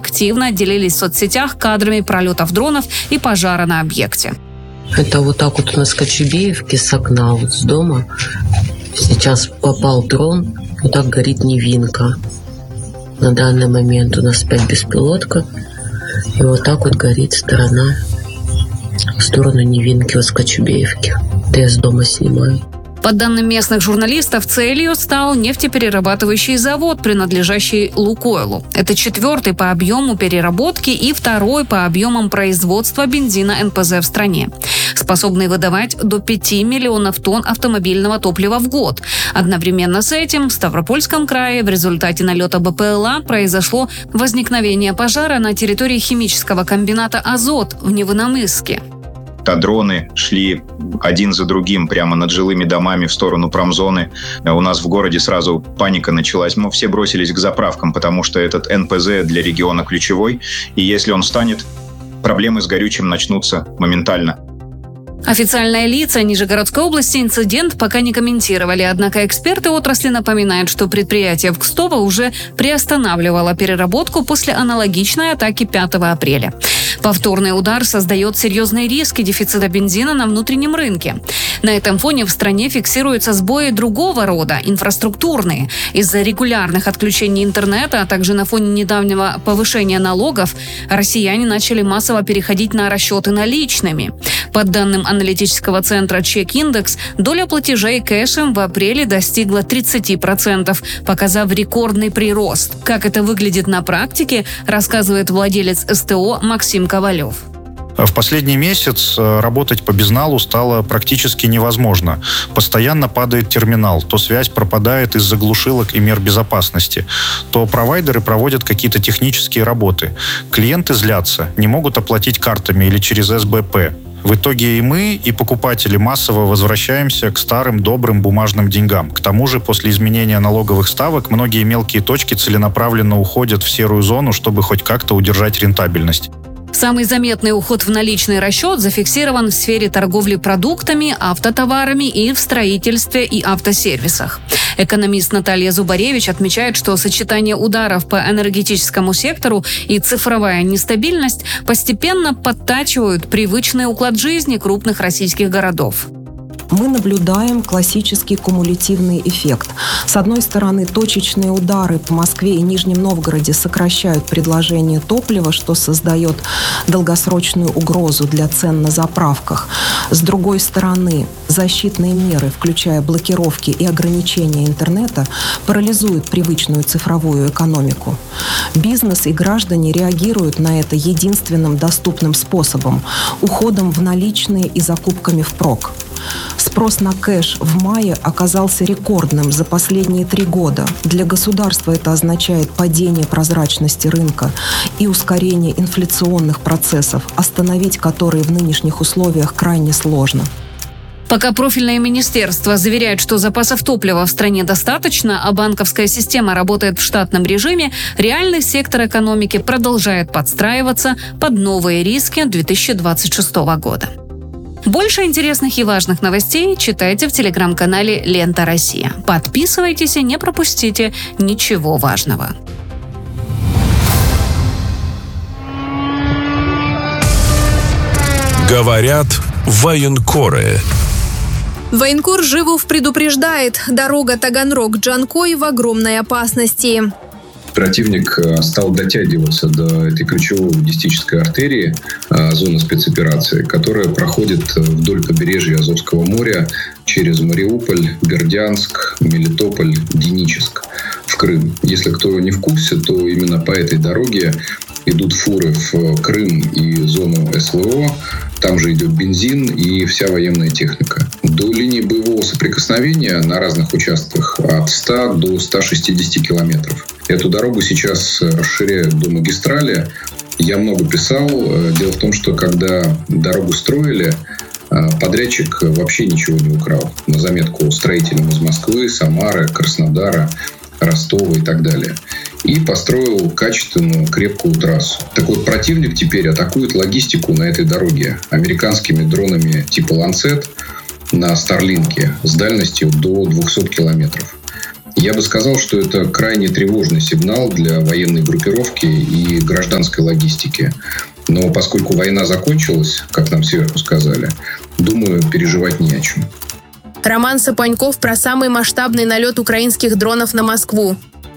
активно делились в соцсетях кадрами пролетов дронов и пожара на объекте. Это вот так вот у нас в Кочубеевке с окна вот с дома. Сейчас попал дрон, вот так горит Невинка. На данный момент у нас 5 беспилотка. И вот так вот горит сторона в сторону Невинки, вот с Кочубеевки. Это я с дома снимаю. По данным местных журналистов, целью стал нефтеперерабатывающий завод, принадлежащий «Лукойлу». Это 4-й по объему переработки и 2-й по объемам производства бензина НПЗ в стране, способный выдавать до 5 миллионов тонн автомобильного топлива в год. Одновременно с этим в Ставропольском крае в результате налета БПЛА произошло возникновение пожара на территории химического комбината «Азот» в Невиномысске. Дроны шли один за другим прямо над жилыми домами в сторону промзоны. У нас в городе сразу паника началась. Мы все бросились к заправкам, потому что этот НПЗ для региона ключевой. И если он встанет, проблемы с горючим начнутся моментально. Официальные лица Нижегородской области инцидент пока не комментировали, однако эксперты отрасли напоминают, что предприятие в Кстово уже приостанавливало переработку после аналогичной атаки 5 апреля. Повторный удар создает серьезные риски дефицита бензина на внутреннем рынке. На этом фоне в стране фиксируются сбои другого рода, инфраструктурные. Из-за регулярных отключений интернета, а также на фоне недавнего повышения налогов, россияне начали массово переходить на расчеты наличными. По данным аналитического центра «Чек-индекс», доля платежей кэшем в апреле достигла 30%, показав рекордный прирост. Как это выглядит на практике, рассказывает владелец СТО Максим Ковалев. В последний месяц работать по безналу стало практически невозможно. Постоянно падает терминал, то связь пропадает из-за глушилок и мер безопасности, то провайдеры проводят какие-то технические работы. Клиенты злятся, не могут оплатить картами или через СБП. В итоге и мы, и покупатели массово возвращаемся к старым добрым бумажным деньгам. К тому же, после изменения налоговых ставок, многие мелкие точки целенаправленно уходят в серую зону, чтобы хоть как-то удержать рентабельность. Самый заметный уход в наличный расчет зафиксирован в сфере торговли продуктами, автотоварами и в строительстве и автосервисах. Экономист Наталья Зубаревич отмечает, что сочетание ударов по энергетическому сектору и цифровая нестабильность постепенно подтачивают привычный уклад жизни крупных российских городов. Мы наблюдаем классический кумулятивный эффект. С одной стороны, точечные удары по Москве и Нижнем Новгороде сокращают предложение топлива, что создает долгосрочную угрозу для цен на заправках. С другой стороны, защитные меры, включая блокировки и ограничения интернета, парализуют привычную цифровую экономику. Бизнес и граждане реагируют на это единственным доступным способом – уходом в наличные и закупками впрок. Спрос на кэш в мае оказался рекордным за последние 3 года. Для государства это означает падение прозрачности рынка и ускорение инфляционных процессов, остановить которые в нынешних условиях крайне сложно. Пока профильное министерство заверяет, что запасов топлива в стране достаточно, а банковская система работает в штатном режиме, реальный сектор экономики продолжает подстраиваться под новые риски 2026 года. Больше интересных и важных новостей читайте в телеграм-канале «Лента Россия». Подписывайтесь и не пропустите ничего важного. Говорят военкоры. Военкор Живов предупреждает, дорога Таганрог-Джанкой в огромной опасности. Противник стал дотягиваться до этой ключевой логистической артерии, зоны спецоперации, которая проходит вдоль побережья Азовского моря через Мариуполь, Бердянск, Мелитополь, Геническ в Крым. Если кто не в курсе, то именно по этой дороге идут фуры в Крым и зону СВО. Там же идет бензин и вся военная техника. До линии боевого соприкосновения на разных участках от 100 до 160 километров. Эту дорогу сейчас расширяют до магистрали. Я много писал. Дело в том, что когда дорогу строили, подрядчик вообще ничего не украл. На заметку строителям из Москвы, Самары, Краснодара, Ростова и так далее. И построил качественную, крепкую трассу. Так вот, противник теперь атакует логистику на этой дороге американскими дронами типа «Ланцет» на Старлинке с дальностью до 200 километров. Я бы сказал, что это крайне тревожный сигнал для военной группировки и гражданской логистики. Но поскольку война закончилась, как нам сверху сказали, думаю, переживать не о чем. Роман Сапаньков про самый масштабный налет украинских дронов на Москву.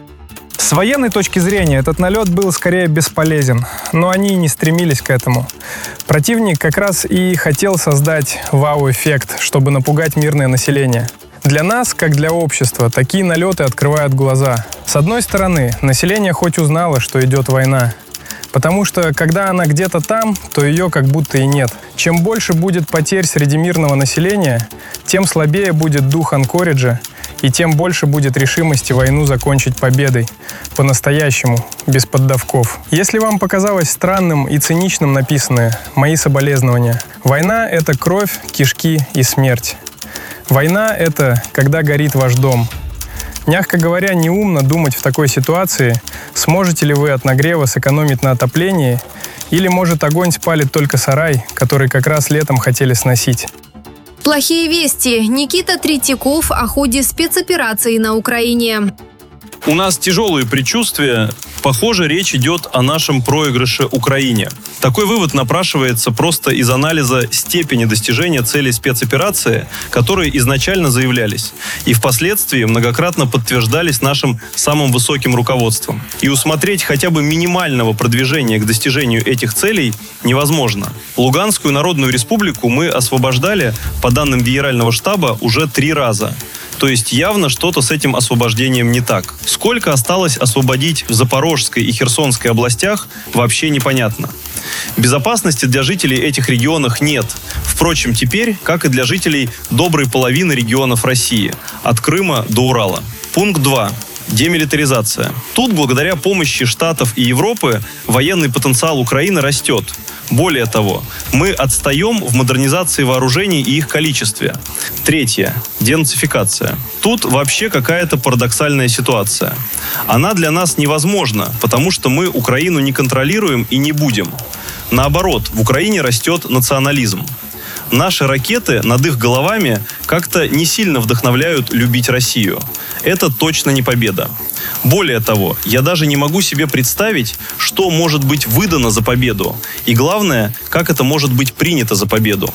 С военной точки зрения этот налет был скорее бесполезен, но они и не стремились к этому. Противник как раз и хотел создать вау-эффект, чтобы напугать мирное население. Для нас, как для общества, такие налеты открывают глаза. С одной стороны, население хоть узнало, что идет война. Потому что, когда она где-то там, то ее как будто и нет. Чем больше будет потерь среди мирного населения, тем слабее будет дух Анкориджа, и тем больше будет решимости войну закончить победой. По-настоящему, без поддавков. Если вам показалось странным и циничным написанное, мои соболезнования. Война — это кровь, кишки и смерть. Война — это когда горит ваш дом. Мягко говоря, неумно думать в такой ситуации, сможете ли вы от нагрева сэкономить на отоплении, или, может, огонь спалит только сарай, который как раз летом хотели сносить. Плохие вести. Никита Третьяков о ходе спецоперации на Украине. У нас тяжелые предчувствия. Похоже, речь идет о нашем проигрыше Украине. Такой вывод напрашивается просто из анализа степени достижения целей спецоперации, которые изначально заявлялись и впоследствии многократно подтверждались нашим самым высоким руководством. И усмотреть хотя бы минимального продвижения к достижению этих целей невозможно. Луганскую Народную Республику мы освобождали, по данным Генерального штаба, уже 3 раза. То есть явно что-то с этим освобождением не так. Сколько осталось освободить в Запорожской и Херсонской областях, вообще непонятно. Безопасности для жителей этих регионов нет. Впрочем, теперь, как и для жителей доброй половины регионов России, от Крыма до Урала. Пункт 2. Демилитаризация. Тут, благодаря помощи Штатов и Европы, военный потенциал Украины растет. Более того, мы отстаем в модернизации вооружений и их количестве. 3. Денацификация. Тут вообще какая-то парадоксальная ситуация. Она для нас невозможна, потому что мы Украину не контролируем и не будем. Наоборот, в Украине растет национализм. Наши ракеты над их головами как-то не сильно вдохновляют любить Россию. Это точно не победа. Более того, я даже не могу себе представить, что может быть выдано за победу. И главное, как это может быть принято за победу.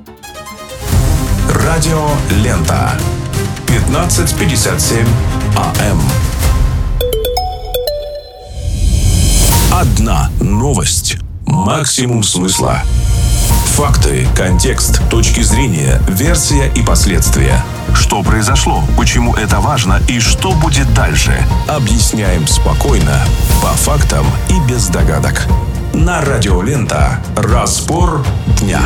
Радио Лента. 15:57 АМ. Одна новость. Максимум смысла. Факты, контекст, точки зрения, версия и последствия. Что произошло, почему это важно и что будет дальше. Объясняем спокойно, по фактам и без догадок. На Радио Лента. Разбор дня.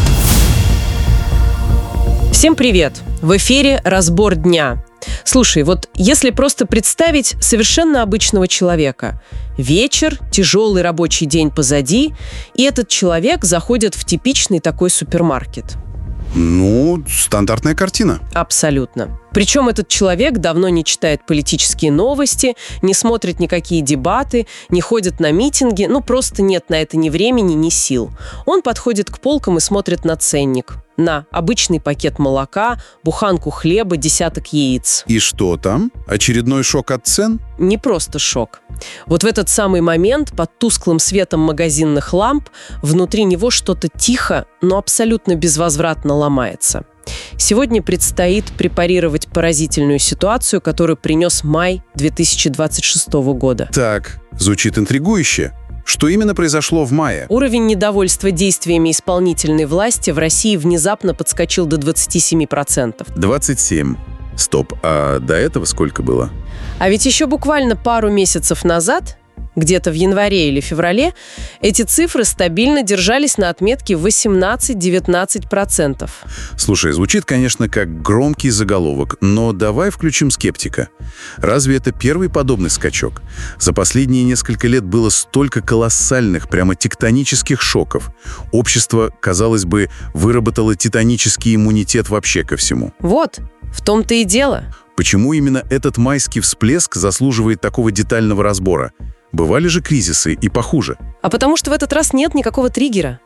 Всем привет! В эфире «Разбор дня». Слушай, вот если просто представить совершенно обычного человека. Вечер, тяжелый рабочий день позади, и этот человек заходит в типичный такой супермаркет. Ну, стандартная картина. Абсолютно. Причем этот человек давно не читает политические новости, не смотрит никакие дебаты, не ходит на митинги, просто нет на это ни времени, ни сил. Он подходит к полкам и смотрит на ценник. На обычный пакет молока, буханку хлеба, десяток яиц. И что там? Очередной шок от цен? Не просто шок. Вот в этот самый момент, под тусклым светом магазинных ламп, внутри него что-то тихо, но абсолютно безвозвратно ломается. Сегодня предстоит препарировать поразительную ситуацию, которую принес май 2026 года. Так, звучит интригующе. Что именно произошло в мае? Уровень недовольства действиями исполнительной власти в России внезапно подскочил до 27%. 27. Стоп, а до этого сколько было? А ведь еще буквально пару месяцев назад, где-то в январе или феврале, эти цифры стабильно держались на отметке 18-19%. Слушай, звучит, конечно, как громкий заголовок, но давай включим скептика. Разве это первый подобный скачок? За последние несколько лет было столько колоссальных, прямо тектонических шоков. Общество, казалось бы, выработало титанический иммунитет вообще ко всему. Вот, в том-то и дело. Почему именно этот майский всплеск заслуживает такого детального разбора? Бывали же кризисы и похуже. А потому что в этот раз нет никакого триггера.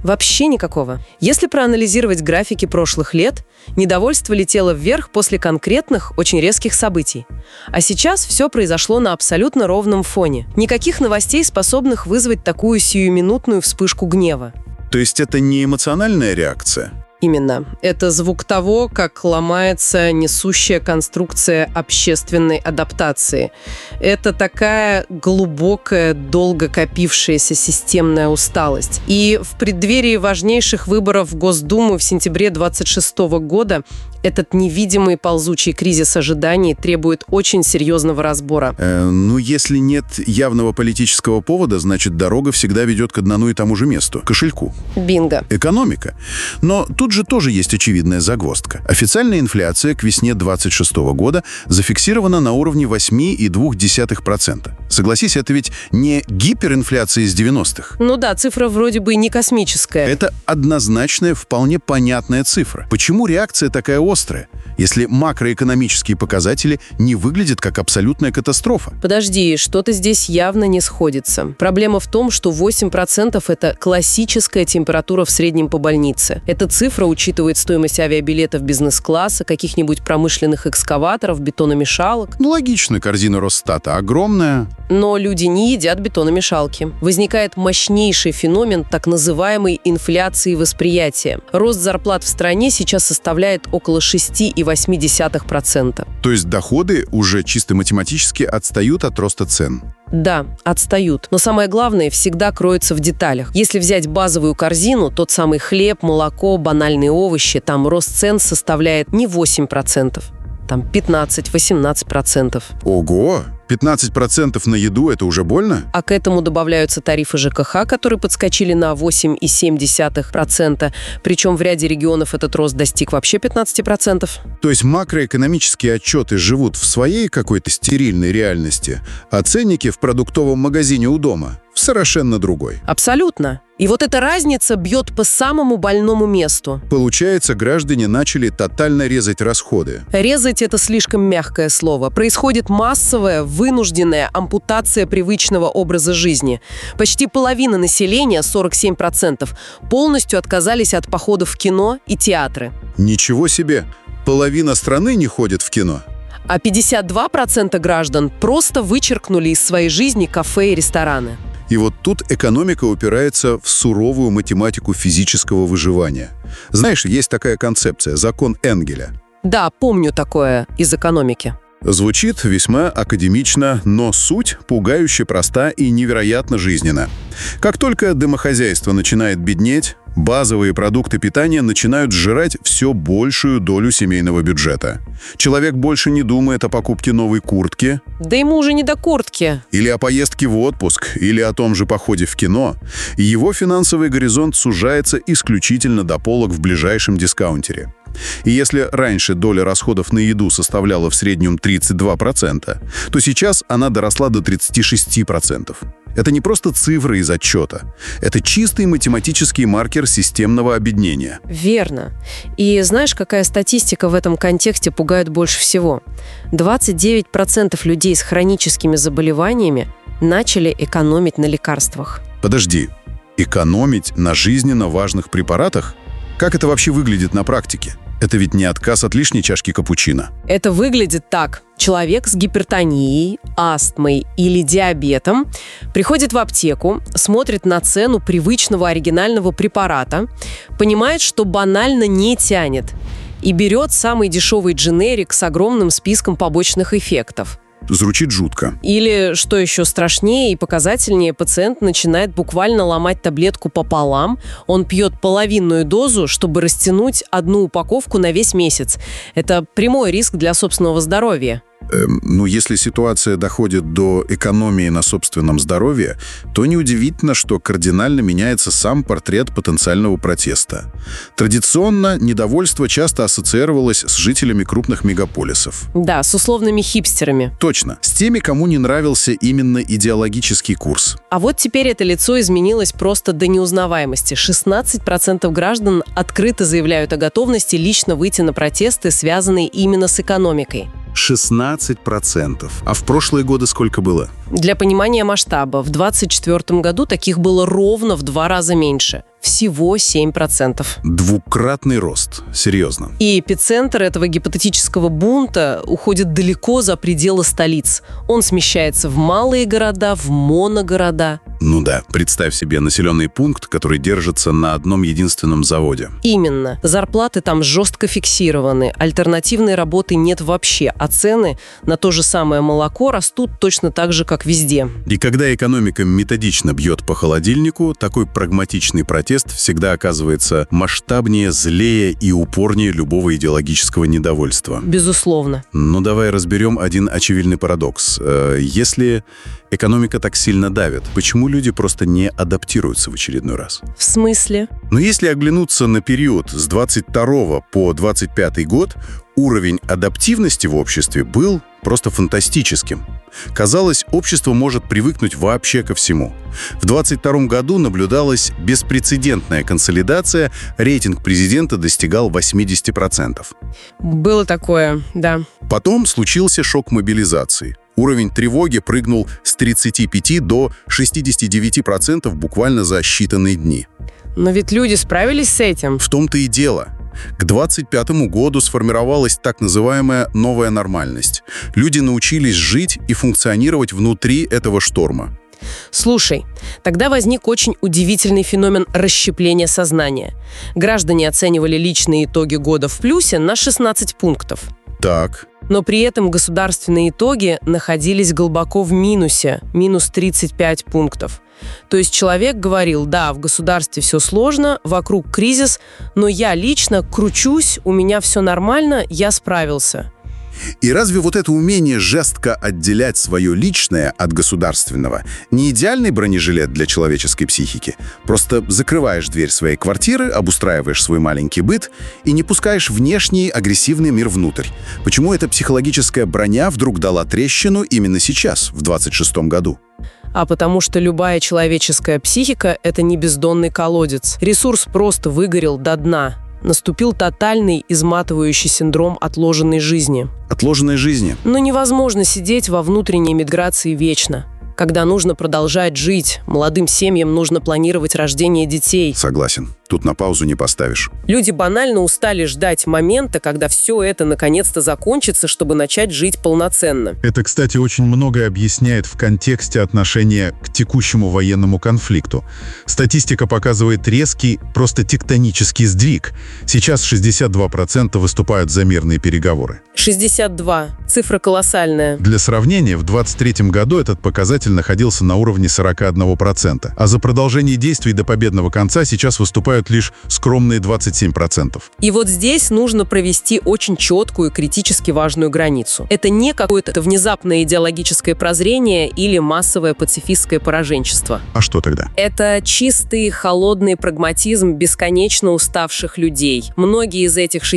Вообще никакого. Если проанализировать графики прошлых лет, недовольство летело вверх после конкретных, очень резких событий. А сейчас все произошло на абсолютно ровном фоне. Никаких новостей, способных вызвать такую сиюминутную вспышку гнева. То есть это не эмоциональная реакция? Именно. Это звук того, как ломается несущая конструкция общественной адаптации. Это такая глубокая, долго копившаяся системная усталость. И в преддверии важнейших выборов в Госдуму в сентябре 2026 года этот невидимый ползучий кризис ожиданий требует очень серьезного разбора. Если нет явного политического повода, значит, дорога всегда ведет к одному и тому же месту – кошельку. Бинго. Экономика. Но тут же тоже есть очевидная загвоздка. Официальная инфляция к весне 2026 года зафиксирована на уровне 8,2%. Согласись, это ведь не гиперинфляция из 90-х. Ну да, цифра вроде бы не космическая. Это однозначная, вполне понятная цифра. Почему реакция такая острая, если макроэкономические показатели не выглядят как абсолютная катастрофа? Подожди, что-то здесь явно не сходится. Проблема в том, что 8% – это классическая температура в среднем по больнице. Эта цифра учитывает стоимость авиабилетов бизнес-класса, каких-нибудь промышленных экскаваторов, бетономешалок. Ну, логично, корзина Росстата огромная. Но люди не едят бетономешалки. Возникает мощнейший феномен так называемой инфляции восприятия. Рост зарплат в стране сейчас составляет около 6,8%. То есть доходы уже чисто математически отстают от роста цен. Да, отстают. Но самое главное всегда кроется в деталях. Если взять базовую корзину, тот самый хлеб, молоко, банальные овощи, там рост цен составляет не 8%, там 15-18%. Ого! 15% на еду – это уже больно? А к этому добавляются тарифы ЖКХ, которые подскочили на 8,7%. Причем в ряде регионов этот рост достиг вообще 15%. То есть макроэкономические отчеты живут в своей какой-то стерильной реальности, а ценники в продуктовом магазине у дома в совершенно другой. Абсолютно. И вот эта разница бьет по самому больному месту. Получается, граждане начали тотально резать расходы. Резать – это слишком мягкое слово. Происходит массовая, вынужденная ампутация привычного образа жизни. Почти половина населения, 47%, полностью отказались от походов в кино и театры. Ничего себе! Половина страны не ходит в кино. А 52% граждан просто вычеркнули из своей жизни кафе и рестораны. И вот тут экономика упирается в суровую математику физического выживания. Знаешь, есть такая концепция – закон Энгеля. Да, помню такое из экономики. Звучит весьма академично, но суть пугающе проста и невероятно жизненна. Как только домохозяйство начинает беднеть, базовые продукты питания начинают сжирать все большую долю семейного бюджета. Человек больше не думает о покупке новой куртки. Да ему уже не до куртки. Или о поездке в отпуск, или о том же походе в кино. Его финансовый горизонт сужается исключительно до полок в ближайшем дискаунтере. И если раньше доля расходов на еду составляла в среднем 32%, то сейчас она доросла до 36%. Это не просто цифры из отчета. Это чистый математический маркер системного обеднения. Верно. И знаешь, какая статистика в этом контексте пугает больше всего? 29% людей с хроническими заболеваниями начали экономить на лекарствах. Подожди, экономить на жизненно важных препаратах? Как это вообще выглядит на практике? Это ведь не отказ от лишней чашки капучино. Это выглядит так. Человек с гипертонией, астмой или диабетом приходит в аптеку, смотрит на цену привычного оригинального препарата, понимает, что банально не тянет, и берет самый дешевый дженерик с огромным списком побочных эффектов. Звучит жутко. Или, что еще страшнее и показательнее, пациент начинает буквально ломать таблетку пополам. Он пьет половинную дозу, чтобы растянуть одну упаковку на весь месяц. Это прямой риск для собственного здоровья. Если ситуация доходит до экономии на собственном здоровье, то неудивительно, что кардинально меняется сам портрет потенциального протеста. Традиционно недовольство часто ассоциировалось с жителями крупных мегаполисов. Да, с условными хипстерами. Точно. С теми, кому не нравился именно идеологический курс. А вот теперь это лицо изменилось просто до неузнаваемости. 16% граждан открыто заявляют о готовности лично выйти на протесты, связанные именно с экономикой. 16%. А в прошлые годы сколько было? Для понимания масштаба, в 2024 году таких было ровно в 2 раза меньше. Всего 7%. Двукратный рост. Серьезно. И эпицентр этого гипотетического бунта уходит далеко за пределы столиц. Он смещается в малые города, в моногорода. Ну да, представь себе населенный пункт, который держится на одном единственном заводе. Именно. Зарплаты там жестко фиксированы, альтернативной работы нет вообще, а цены на то же самое молоко растут точно так же, как везде. И когда экономика методично бьет по холодильнику, такой прагматичный протест всегда оказывается масштабнее, злее и упорнее любого идеологического недовольства. Безусловно. Ну давай разберем один очевидный парадокс. Если экономика так сильно давит, почему люди просто не адаптируются в очередной раз? В смысле? Но если оглянуться на период с 22 по 25 год, уровень адаптивности в обществе был просто фантастическим. Казалось, общество может привыкнуть вообще ко всему. В 22 году наблюдалась беспрецедентная консолидация, рейтинг президента достигал 80%. Было такое, да. Потом случился шок мобилизации. Уровень тревоги прыгнул с 35 до 69% буквально за считанные дни. Но ведь люди справились с этим. В том-то и дело. К 25 году сформировалась так называемая новая нормальность. Люди научились жить и функционировать внутри этого шторма. Слушай, тогда возник очень удивительный феномен расщепления сознания. Граждане оценивали личные итоги года в плюсе на 16 пунктов. Так. Но при этом государственные итоги находились глубоко в минусе, минус 35 пунктов. То есть человек говорил: да, в государстве все сложно, вокруг кризис, но я лично кручусь, у меня все нормально, я справился. И разве вот это умение жестко отделять свое личное от государственного не идеальный бронежилет для человеческой психики? Просто закрываешь дверь своей квартиры, обустраиваешь свой маленький быт и не пускаешь внешний агрессивный мир внутрь. Почему эта психологическая броня вдруг дала трещину именно сейчас, в 26-м году? А потому что любая человеческая психика – это не бездонный колодец. Ресурс просто выгорел до дна. Наступил тотальный изматывающий синдром отложенной жизни. Отложенной жизни? Но невозможно сидеть во внутренней миграции вечно. Когда нужно продолжать жить, молодым семьям нужно планировать рождение детей. Согласен. Тут на паузу не поставишь. Люди банально устали ждать момента, когда все это наконец-то закончится, чтобы начать жить полноценно. Это, кстати, очень многое объясняет в контексте отношения к текущему военному конфликту. Статистика показывает резкий, просто тектонический сдвиг. Сейчас 62% выступают за мирные переговоры. 62. Цифра колоссальная. Для сравнения, в 2023 году этот показатель находился на уровне 41%. А за продолжение действий до победного конца сейчас выступают лишь скромные 27%. И вот здесь нужно провести очень четкую и критически важную границу. Это не какое-то внезапное идеологическое прозрение или массовое пацифистское пораженчество. А что тогда? Это чистый, холодный прагматизм бесконечно уставших людей. Многие из этих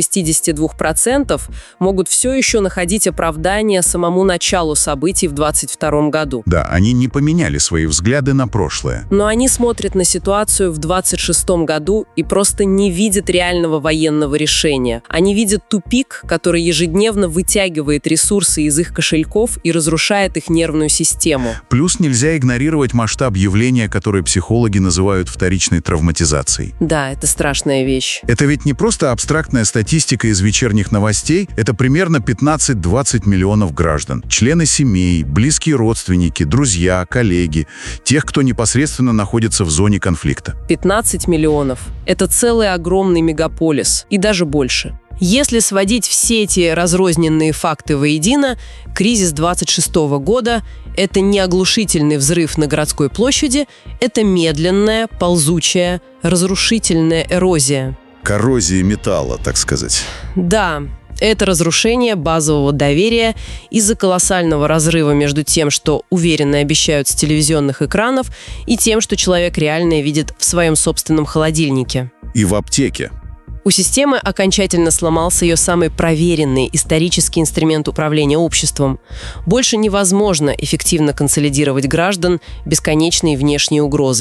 62% могут все еще находить оправдание самому началу событий в 2022 году. Да, они не поменяли свои взгляды на прошлое. Но они смотрят на ситуацию в 2026 году и просто не видят реального военного решения. Они видят тупик, который ежедневно вытягивает ресурсы из их кошельков и разрушает их нервную систему. Плюс нельзя игнорировать масштаб явления, которое психологи называют вторичной травматизацией. Да, это страшная вещь. Это ведь не просто абстрактная статистика из вечерних новостей, это примерно 15-20 миллионов граждан. Члены семей, близкие родственники, друзья, коллеги, тех, кто непосредственно находится в зоне конфликта. 15 миллионов. Это целый огромный мегаполис. И даже больше. Если сводить все эти разрозненные факты воедино, кризис 26 года – это не оглушительный взрыв на городской площади, это медленная, ползучая, разрушительная эрозия. Коррозия металла, так сказать. Да. Это разрушение базового доверия из-за колоссального разрыва между тем, что уверенно обещают с телевизионных экранов, и тем, что человек реально видит в своем собственном холодильнике. И в аптеке. У системы окончательно сломался ее самый проверенный исторический инструмент управления обществом. Больше невозможно эффективно консолидировать граждан бесконечной внешней угрозой.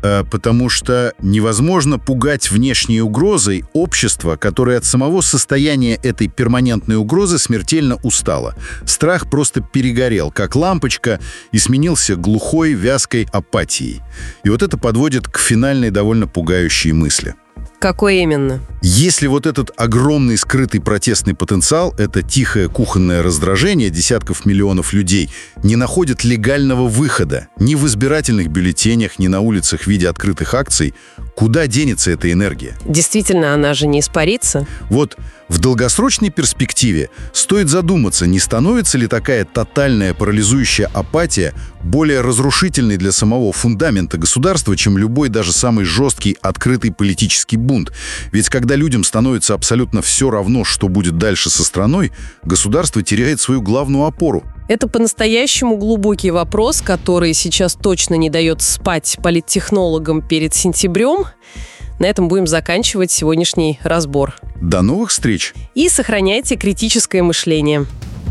потому что невозможно пугать внешней угрозой общество, которое от самого состояния этой перманентной угрозы смертельно устало. Страх просто перегорел, как лампочка, и сменился глухой, вязкой апатией. И вот это подводит к финальной довольно пугающей мысли. Какой именно? Если вот этот огромный скрытый протестный потенциал, это тихое кухонное раздражение десятков миллионов людей, не находит легального выхода ни в избирательных бюллетенях, ни на улицах в виде открытых акций, куда денется эта энергия? Действительно, она же не испарится. Вот в долгосрочной перспективе стоит задуматься, не становится ли такая тотальная парализующая апатия более разрушительной для самого фундамента государства, чем любой даже самый жесткий открытый политический бунт. Ведь когда людям становится абсолютно все равно, что будет дальше со страной, государство теряет свою главную опору. Это по-настоящему глубокий вопрос, который сейчас точно не дает спать политтехнологам перед сентябрем. На этом будем заканчивать сегодняшний разбор. До новых встреч! И сохраняйте критическое мышление.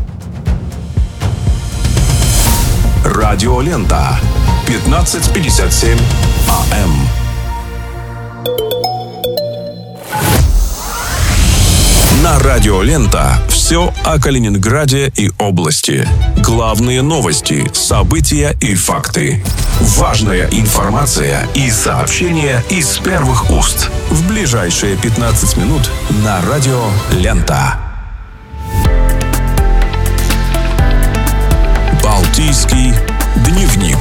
Радиолента. 15:57 АМ. На Радиолента все о Калининграде и области. Главные новости, события и факты. Важная информация и сообщения из первых уст. В ближайшие 15 минут на Радиолента. Балтийский дневник.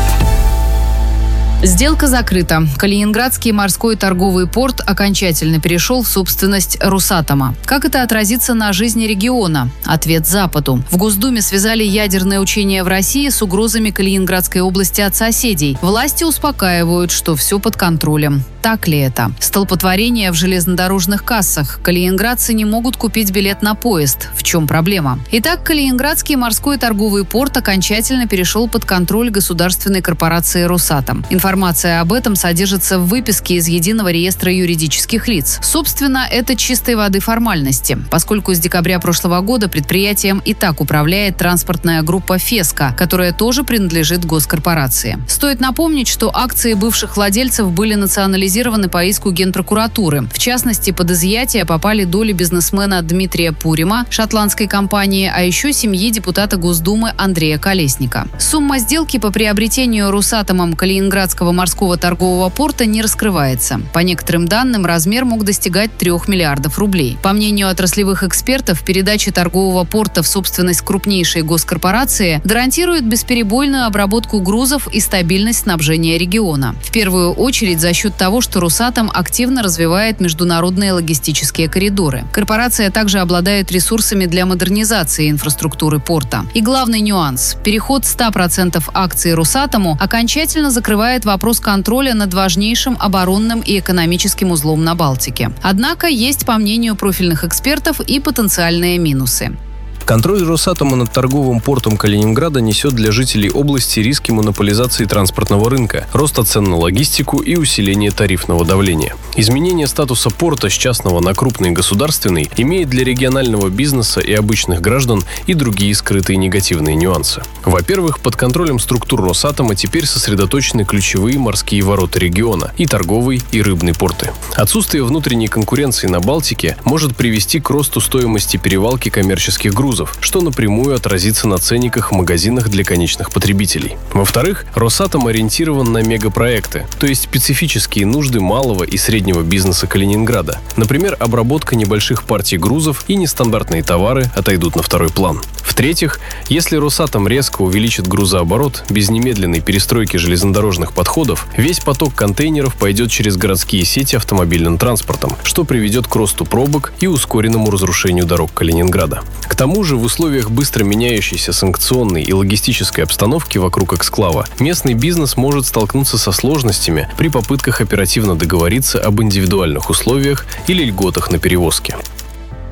Сделка закрыта. Калининградский морской торговый порт окончательно перешел в собственность Росатома. Как это отразится на жизни региона? Ответ Западу. В Госдуме связали ядерное учение в России с угрозами Калининградской области от соседей. Власти успокаивают, что все под контролем. Так ли это? Столпотворение в железнодорожных кассах. Калининградцы не могут купить билет на поезд. В чем проблема? Итак, Калининградский морской торговый порт окончательно перешел под контроль государственной корпорации «Росатом». Информация об этом содержится в выписке из Единого реестра юридических лиц. Собственно, это чистой воды формальности, поскольку с декабря прошлого года предприятием и так управляет транспортная группа «Феска», которая тоже принадлежит госкорпорации. Стоит напомнить, что акции бывших владельцев были национализированы по иску Генпрокуратуры. В частности, под изъятие попали доли бизнесмена Дмитрия Пурима, шотландской компании, а еще семьи депутата Госдумы Андрея Колесника. Сумма сделки по приобретению Росатомом Калининградского морского торгового порта не раскрывается. По некоторым данным, размер мог достигать 3 миллиардов рублей. По мнению отраслевых экспертов, передача торгового порта в собственность крупнейшей госкорпорации гарантирует бесперебойную обработку грузов и стабильность снабжения региона. В первую очередь за счет того, что Росатом активно развивает международные логистические коридоры. Корпорация также обладает ресурсами для модернизации инфраструктуры порта. И главный нюанс – переход 100% акций Росатому окончательно закрывает вопрос контроля над важнейшим оборонным и экономическим узлом на Балтике. Однако есть, по мнению профильных экспертов, и потенциальные минусы. Контроль Росатома над торговым портом Калининграда несет для жителей области риски монополизации транспортного рынка, роста цен на логистику и усиления тарифного давления. Изменение статуса порта с частного на крупный государственный имеет для регионального бизнеса и обычных граждан и другие скрытые негативные нюансы. Во-первых, под контролем структур Росатома теперь сосредоточены ключевые морские ворота региона и торговый, и рыбный порты. Отсутствие внутренней конкуренции на Балтике может привести к росту стоимости перевалки коммерческих грузов, что напрямую отразится на ценниках в магазинах для конечных потребителей. Во-вторых, Росатом ориентирован на мегапроекты, то есть специфические нужды малого и среднего бизнеса Калининграда. Например, обработка небольших партий грузов и нестандартные товары отойдут на второй план. В-третьих, если Росатом резко увеличит грузооборот без немедленной перестройки железнодорожных подходов, весь поток контейнеров пойдет через городские сети автомобильным транспортом, что приведет к росту пробок и ускоренному разрушению дорог Калининграда. К тому же, в условиях быстро меняющейся санкционной и логистической обстановки вокруг эксклава, местный бизнес может столкнуться со сложностями при попытках оперативно договориться об индивидуальных условиях или льготах на перевозки.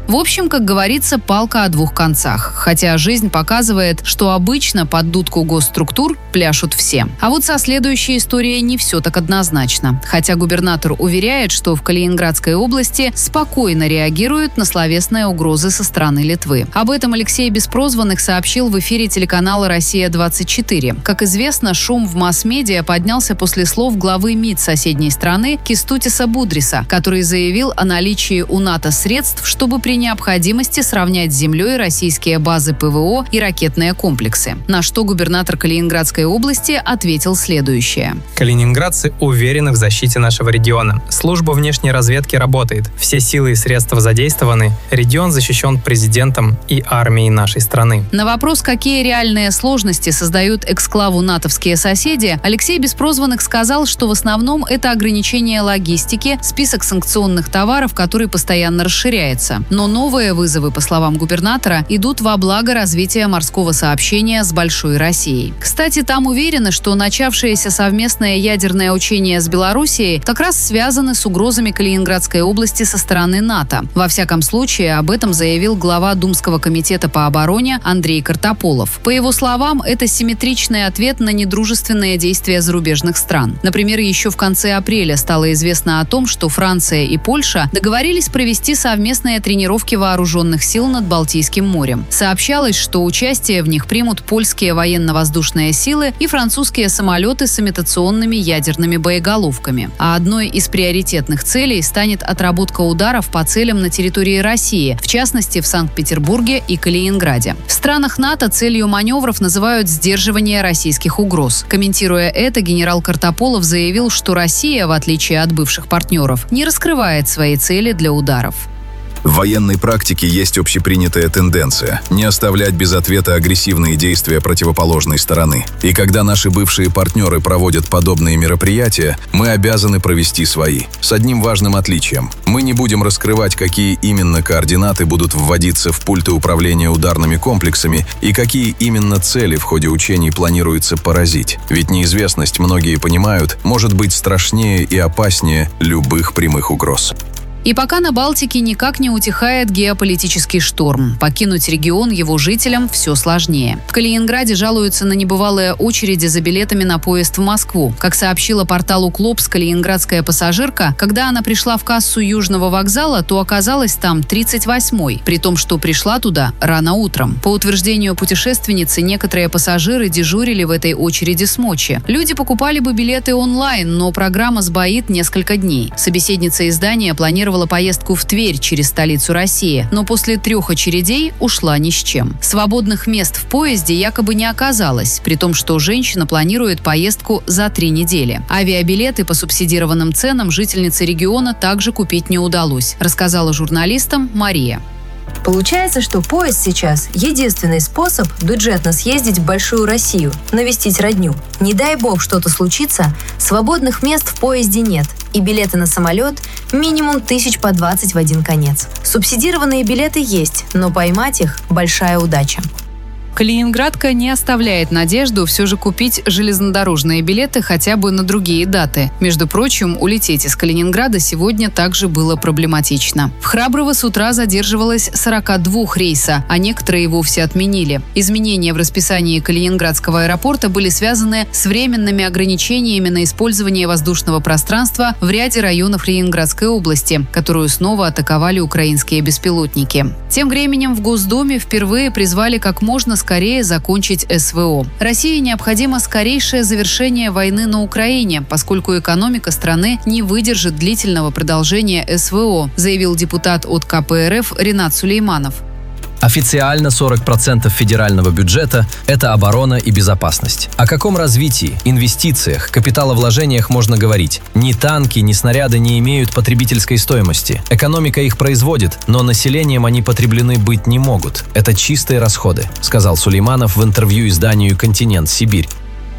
В общем, как говорится, палка о двух концах. Хотя жизнь показывает, что обычно под дудку госструктур пляшут все. А вот со следующей историей не все так однозначно. Хотя губернатор уверяет, что в Калининградской области спокойно реагируют на словесные угрозы со стороны Литвы. Об этом Алексей Беспрозванных сообщил в эфире телеканала «Россия-24». Как известно, шум в масс-медиа поднялся после слов главы МИД соседней страны Кестутиса Будриса, который заявил о наличии у НАТО средств, чтобы при необходимости сравнять с землей российские базы ПВО и ракетные комплексы. На что губернатор Калининградской области ответил следующее. Калининградцы уверены в защите нашего региона. Служба внешней разведки работает. Все силы и средства задействованы. Регион защищен президентом и армией нашей страны. На вопрос, какие реальные сложности создают эксклаву натовские соседи, Алексей Беспрозванных сказал, что в основном это ограничение логистики, список санкционных товаров, который постоянно расширяется. Но новые вызовы, по словам губернатора, идут во благо развития морского сообщения с Большой Россией. Кстати, там уверены, что начавшиеся совместные ядерные учения с Белоруссией как раз связаны с угрозами Калининградской области со стороны НАТО. Во всяком случае, об этом заявил глава Думского комитета по обороне Андрей Картополов. По его словам, это симметричный ответ на недружественные действия зарубежных стран. Например, еще в конце апреля стало известно о том, что Франция и Польша договорились провести совместные тренировки вооруженных сил над Балтийским морем. Сообщалось, что участие в них примут польские военно-воздушные силы и французские самолеты с имитационными ядерными боеголовками. А одной из приоритетных целей станет отработка ударов по целям на территории России, в частности в Санкт-Петербурге и Калининграде. В странах НАТО целью маневров называют сдерживание российских угроз. Комментируя это, генерал Картополов заявил, что Россия, в отличие от бывших партнеров, не раскрывает свои цели для ударов. В военной практике есть общепринятая тенденция не оставлять без ответа агрессивные действия противоположной стороны. И когда наши бывшие партнеры проводят подобные мероприятия, мы обязаны провести свои. С одним важным отличием. Мы не будем раскрывать, какие именно координаты будут вводиться в пульты управления ударными комплексами и какие именно цели в ходе учений планируется поразить. Ведь неизвестность, многие понимают, может быть страшнее и опаснее любых прямых угроз. И пока на Балтике никак не утихает геополитический шторм, покинуть регион его жителям все сложнее. В Калининграде жалуются на небывалые очереди за билетами на поезд в Москву. Как сообщила порталу «Клопс» калининградская пассажирка, когда она пришла в кассу Южного вокзала, то оказалась там 38-й, при том, что пришла туда рано утром. По утверждению путешественницы, некоторые пассажиры дежурили в этой очереди с ночи. Люди покупали бы билеты онлайн, но программа сбоит несколько дней. Собеседница издания планировала поездку в Тверь через столицу России, но после 3 очередей ушла ни с чем. Свободных мест в поезде якобы не оказалось, при том, что женщина планирует поездку за 3 недели. Авиабилеты по субсидированным ценам жительнице региона также купить не удалось, рассказала журналистам Мария. Получается, что поезд сейчас единственный способ бюджетно съездить в Большую Россию, навестить родню. Не дай бог что-то случится, свободных мест в поезде нет. И билеты на самолет минимум 1000 по 20 в один конец. Субсидированные билеты есть, но поймать их – большая удача. Калининградка не оставляет надежду все же купить железнодорожные билеты хотя бы на другие даты. Между прочим, улететь из Калининграда сегодня также было проблематично. В Храброво с утра задерживалось 42 рейса, а некоторые и вовсе отменили. Изменения в расписании Калининградского аэропорта были связаны с временными ограничениями на использование воздушного пространства в ряде районов Ленинградской области, которую снова атаковали украинские беспилотники. Тем временем в Госдуме впервые призвали как можно скорее закончить СВО. России необходимо скорейшее завершение войны на Украине, поскольку экономика страны не выдержит длительного продолжения СВО, заявил депутат от КПРФ Ренат Сулейманов. Официально 40% федерального бюджета – это оборона и безопасность. О каком развитии, инвестициях, капиталовложениях можно говорить? Ни танки, ни снаряды не имеют потребительской стоимости. Экономика их производит, но населением они потреблены быть не могут. Это чистые расходы, сказал Сулейманов в интервью изданию «Континент. Сибирь».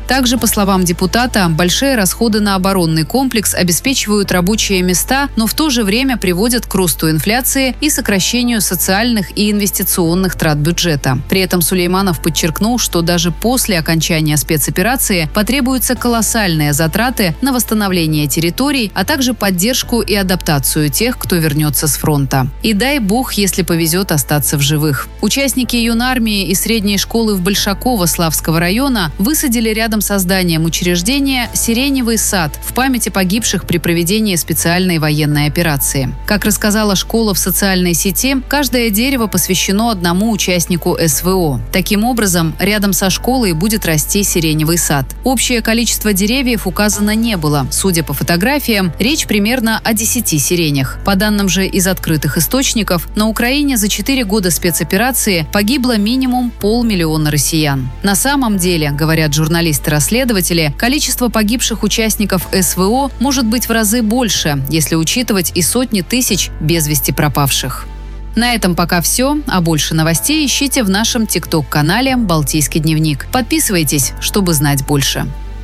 Также, по словам депутата, большие расходы на оборонный комплекс обеспечивают рабочие места, но в то же время приводят к росту инфляции и сокращению социальных и инвестиционных трат бюджета. При этом Сулейманов подчеркнул, что даже после окончания спецоперации потребуются колоссальные затраты на восстановление территорий, а также поддержку и адаптацию тех, кто вернется с фронта. И дай бог, если повезет, остаться в живых. Участники юнармии и средней школы в Большаково Славского района высадили рядом со зданием учреждения сиреневый сад в память о погибших при проведении специальной военной операции. Как рассказала школа в социальной сети, каждое дерево посвящено одному участнику СВО. Таким образом, рядом со школой будет расти сиреневый сад. Общее количество деревьев указано не было. Судя по фотографиям, речь примерно о 10 сиренях. По данным же из открытых источников, на Украине за 4 года спецоперации погибло минимум 500 000 россиян. На самом деле, говорят журналисты-расследователи, количество погибших участников СВО может быть в разы больше, если учитывать и сотни тысяч без вести пропавших. На этом пока все, а больше новостей ищите в нашем ТикТок-канале «Балтийский дневник». Подписывайтесь, чтобы знать больше.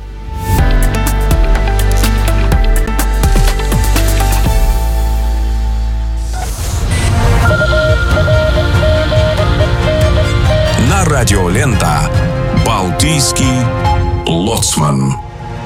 На радиолента «Балтийский лоцман».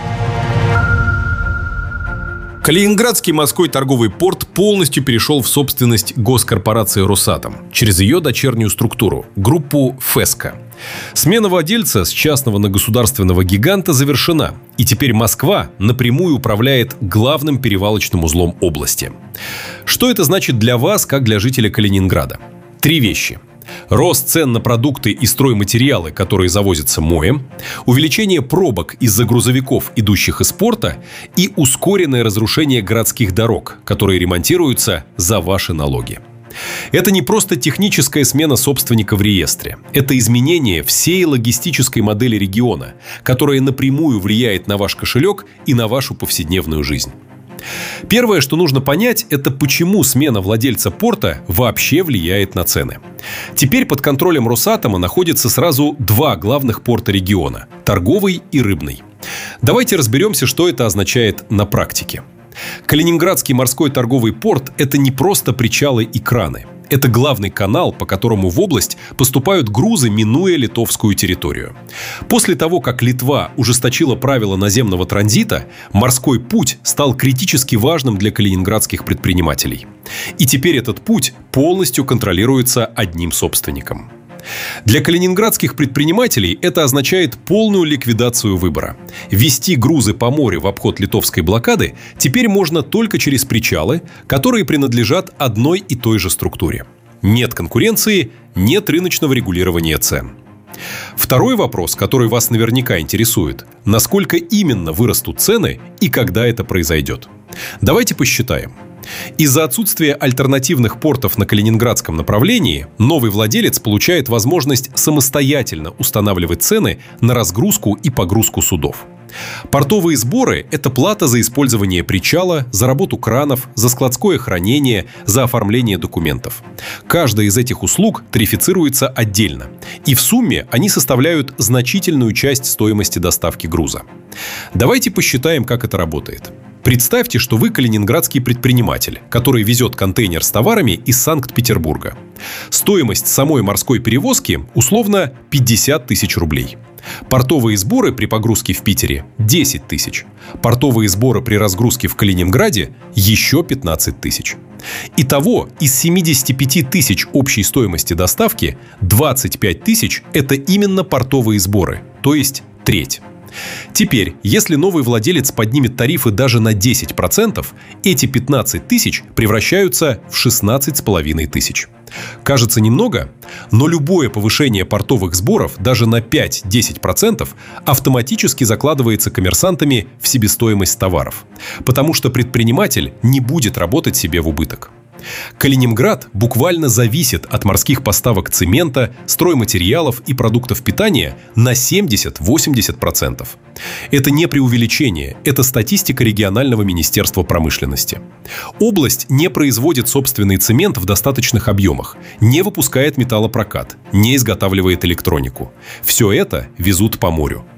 Калининградский морской торговый порт полностью перешел в собственность госкорпорации «Росатом» через ее дочернюю структуру – группу «ФЭСКО». Смена владельца с частного на государственного гиганта завершена, и теперь Москва напрямую управляет главным перевалочным узлом области. Что это значит для вас, как для жителя Калининграда? 3 вещи. Рост цен на продукты и стройматериалы, которые завозятся МОЭ, увеличение пробок из-за грузовиков, идущих из порта, и ускоренное разрушение городских дорог, которые ремонтируются за ваши налоги. Это не просто техническая смена собственника в реестре. Это изменение всей логистической модели региона, которая напрямую влияет на ваш кошелек и на вашу повседневную жизнь. Первое, что нужно понять, это почему смена владельца порта вообще влияет на цены. Теперь под контролем Росатома находятся сразу 2 главных порта региона – торговый и рыбный. Давайте разберемся, что это означает на практике. Калининградский морской торговый порт – это не просто причалы и краны. Это главный канал, по которому в область поступают грузы, минуя литовскую территорию. После того, как Литва ужесточила правила наземного транзита, морской путь стал критически важным для калининградских предпринимателей. И теперь этот путь полностью контролируется одним собственником. Для калининградских предпринимателей это означает полную ликвидацию выбора. Везти грузы по морю в обход литовской блокады теперь можно только через причалы, которые принадлежат одной и той же структуре. Нет конкуренции, нет рыночного регулирования цен. Второй вопрос, который вас наверняка интересует – насколько именно вырастут цены и когда это произойдет. Давайте посчитаем. Из-за отсутствия альтернативных портов на калининградском направлении новый владелец получает возможность самостоятельно устанавливать цены на разгрузку и погрузку судов. Портовые сборы – это плата за использование причала, за работу кранов, за складское хранение, за оформление документов. Каждая из этих услуг тарифицируется отдельно, и в сумме они составляют значительную часть стоимости доставки груза. Давайте посчитаем, как это работает. Представьте, что вы калининградский предприниматель, который везет контейнер с товарами из Санкт-Петербурга. Стоимость самой морской перевозки условно 50 000 рублей. Портовые сборы при погрузке в Питере – 10 000. Портовые сборы при разгрузке в Калининграде – еще 15 000. Итого, из 75 000 общей стоимости доставки 25 000 – это именно портовые сборы, то есть треть. Теперь, если новый владелец поднимет тарифы даже на 10%, эти 15 000 превращаются в 16 500. Кажется немного, но любое повышение портовых сборов даже на 5-10% автоматически закладывается коммерсантами в себестоимость товаров, потому что предприниматель не будет работать себе в убыток. Калининград буквально зависит от морских поставок цемента, стройматериалов и продуктов питания на 70-80%. Это не преувеличение, это статистика регионального министерства промышленности. Область не производит собственный цемент в достаточных объемах, не выпускает металлопрокат, не изготавливает электронику. Все это везут по морю.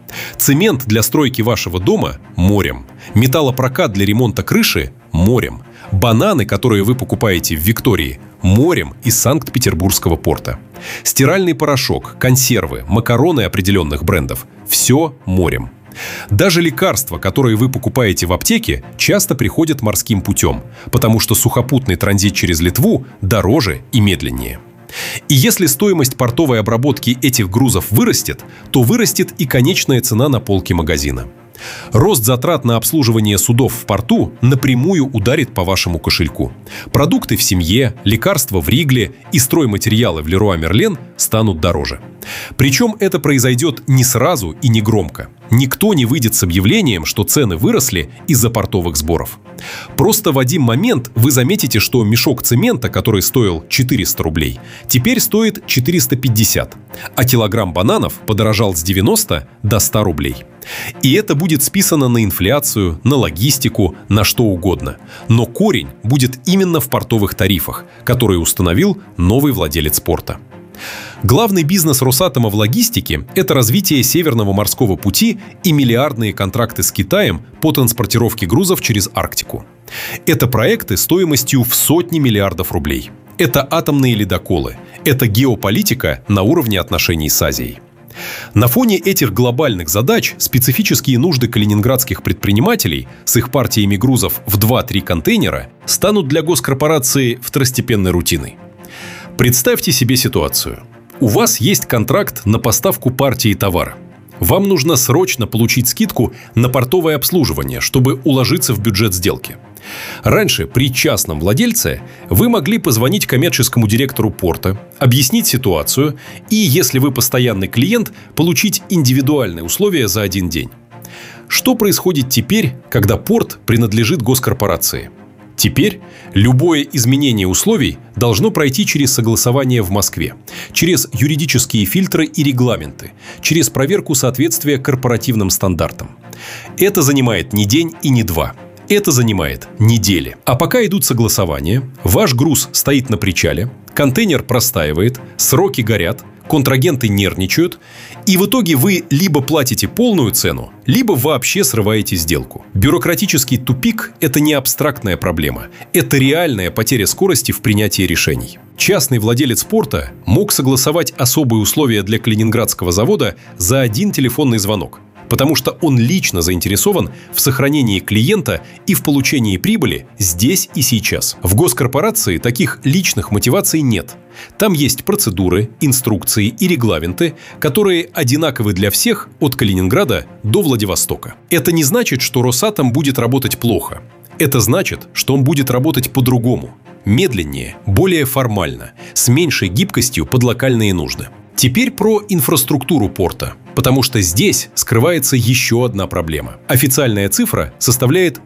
Цемент для стройки вашего дома – морем. Металлопрокат для ремонта крыши – морем. Бананы, которые вы покупаете в Виктории – морем из Санкт-Петербургского порта. Стиральный порошок, консервы, макароны определенных брендов – все морем. Даже лекарства, которые вы покупаете в аптеке, часто приходят морским путем, потому что сухопутный транзит через Литву дороже и медленнее. И если стоимость портовой обработки этих грузов вырастет, то вырастет и конечная цена на полке магазина. Рост затрат на обслуживание судов в порту напрямую ударит по вашему кошельку. Продукты в семье, лекарства в Ригле и стройматериалы в Леруа Мерлен станут дороже. Причем это произойдет не сразу и не громко. Никто не выйдет с объявлением, что цены выросли из-за портовых сборов. Просто в один момент вы заметите, что мешок цемента, который стоил 400 рублей, теперь стоит 450, а килограмм бананов подорожал с 90 до 100 рублей. И это будет списано на инфляцию, на логистику, на что угодно. Но корень будет именно в портовых тарифах, которые установил новый владелец порта. Главный бизнес Росатома в логистике – это развитие Северного морского пути и миллиардные контракты с Китаем по транспортировке грузов через Арктику. Это проекты стоимостью в сотни миллиардов рублей. Это атомные ледоколы. Это геополитика на уровне отношений с Азией. На фоне этих глобальных задач специфические нужды калининградских предпринимателей с их партиями грузов в 2-3 контейнера станут для госкорпорации второстепенной рутиной. Представьте себе ситуацию. У вас есть контракт на поставку партии товара. Вам нужно срочно получить скидку на портовое обслуживание, чтобы уложиться в бюджет сделки. Раньше при частном владельце вы могли позвонить коммерческому директору порта, объяснить ситуацию и, если вы постоянный клиент, получить индивидуальные условия за один день. Что происходит теперь, когда порт принадлежит госкорпорации? Теперь любое изменение условий должно пройти через согласование в Москве, через юридические фильтры и регламенты, через проверку соответствия корпоративным стандартам. Это занимает не день и не два. Это занимает недели. А пока идут согласования, ваш груз стоит на причале, контейнер простаивает, сроки горят, контрагенты нервничают, и в итоге вы либо платите полную цену, либо вообще срываете сделку. Бюрократический тупик – это не абстрактная проблема, это реальная потеря скорости в принятии решений. Частный владелец порта мог согласовать особые условия для Калининградского завода за один телефонный звонок, потому что он лично заинтересован в сохранении клиента и в получении прибыли здесь и сейчас. В госкорпорации таких личных мотиваций нет. Там есть процедуры, инструкции и регламенты, которые одинаковы для всех от Калининграда до Владивостока. Это не значит, что Росатом будет работать плохо. Это значит, что он будет работать по-другому. Медленнее, более формально, с меньшей гибкостью под локальные нужды. Теперь про инфраструктуру порта, потому что здесь скрывается еще одна проблема. Официальная цифра составляет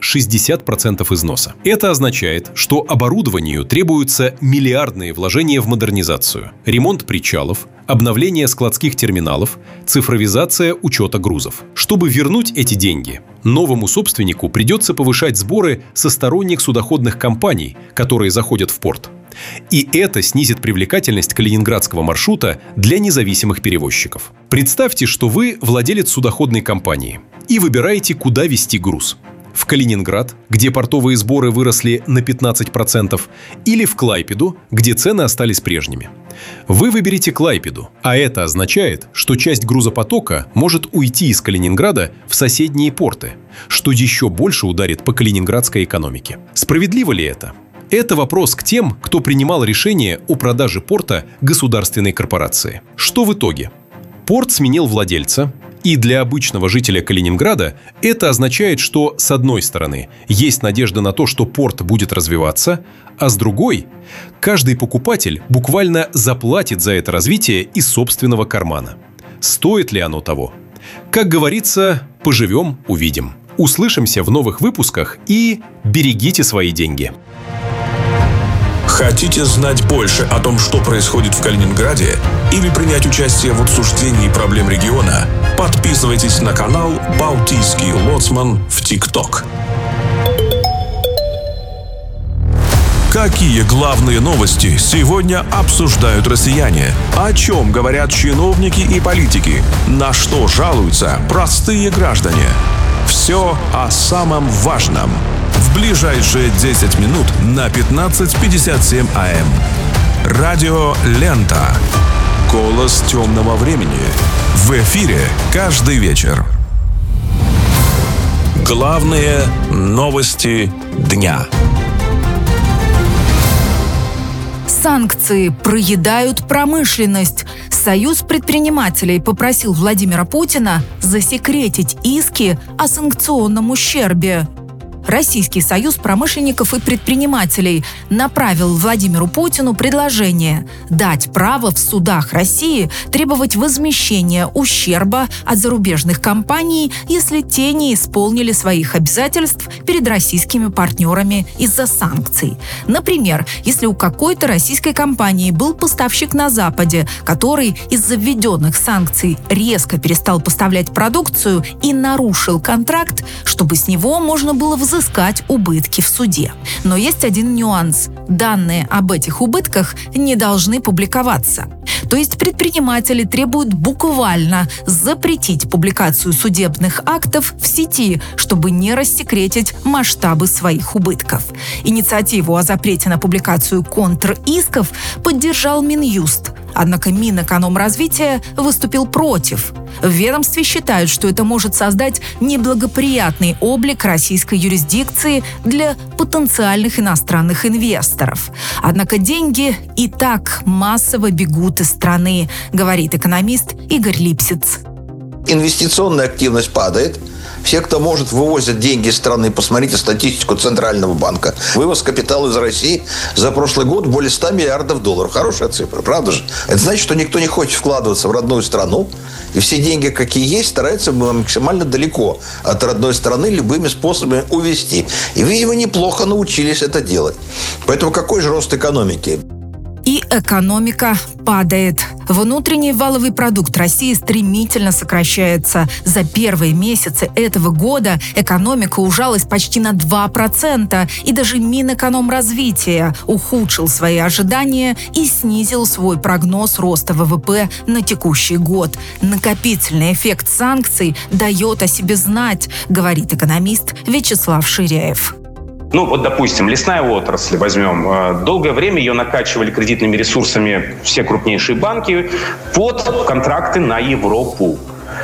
60% износа. Это означает, что оборудованию требуются миллиардные вложения в модернизацию, ремонт причалов, обновление складских терминалов, цифровизация учета грузов. Чтобы вернуть эти деньги, новому собственнику придется повышать сборы со сторонних судоходных компаний, которые заходят в порт. И это снизит привлекательность калининградского маршрута для независимых перевозчиков. Представьте, что вы владелец судоходной компании и выбираете, куда везти груз. В Калининград, где портовые сборы выросли на 15%, или в Клайпеду, где цены остались прежними. Вы выберете Клайпеду, а это означает, что часть грузопотока может уйти из Калининграда в соседние порты, что еще больше ударит по калининградской экономике. Справедливо ли это? Это вопрос к тем, кто принимал решение о продаже порта государственной корпорации. Что в итоге? Порт сменил владельца, и для обычного жителя Калининграда это означает, что с одной стороны есть надежда на то, что порт будет развиваться, а с другой каждый покупатель буквально заплатит за это развитие из собственного кармана. Стоит ли оно того? Как говорится, поживем – увидим. Услышимся в новых выпусках и берегите свои деньги. Хотите знать больше о том, что происходит в Калининграде, или принять участие в обсуждении проблем региона? Подписывайтесь на канал «Балтийский лоцман» в ТикТок. Какие главные новости сегодня обсуждают россияне? О чем говорят чиновники и политики? На что жалуются простые граждане? Все о самом важном. В ближайшие 10 минут на 15:57 АМ. Радио «Лента». Голос темного времени. В эфире каждый вечер. Главные новости дня. Санкции проедают промышленность. Союз предпринимателей попросил Владимира Путина засекретить иски о санкционном ущербе. Российский союз промышленников и предпринимателей направил Владимиру Путину предложение дать право в судах России требовать возмещения ущерба от зарубежных компаний, если те не исполнили своих обязательств перед российскими партнерами из-за санкций. Например, если у какой-то российской компании был поставщик на Западе, который из-за введенных санкций резко перестал поставлять продукцию и нарушил контракт, чтобы с него можно было взыскать убытки в суде. Но есть один нюанс. Данные об этих убытках не должны публиковаться. То есть предприниматели требуют буквально запретить публикацию судебных актов в сети, чтобы не рассекретить масштабы своих убытков. Инициативу о запрете на публикацию контр-исков поддержал Минюст. Однако Минэкономразвития выступил против. В ведомстве считают, что это может создать неблагоприятный облик российской юрисдикции для потенциальных иностранных инвесторов. Однако деньги и так массово бегут из страны, говорит экономист Игорь Липсиц. Инвестиционная активность падает. Все, кто может, вывозят деньги из страны. Посмотрите статистику Центрального банка. Вывоз капитала из России за прошлый год более 100 миллиардов долларов. Хорошая цифра, правда же? Это значит, что никто не хочет вкладываться в родную страну. И все деньги, какие есть, стараются максимально далеко от родной страны любыми способами увезти. И, видимо, неплохо научились это делать. Поэтому какой же рост экономики? И экономика падает. Внутренний валовый продукт России стремительно сокращается. За первые месяцы этого года экономика ужалась почти на 2%. И даже Минэкономразвития ухудшил свои ожидания и снизил свой прогноз роста ВВП на текущий год. Накопительный эффект санкций дает о себе знать, говорит экономист Вячеслав Ширяев. Ну, вот, допустим, лесная отрасль возьмем. Долгое время ее накачивали кредитными ресурсами все крупнейшие банки под контракты на Европу.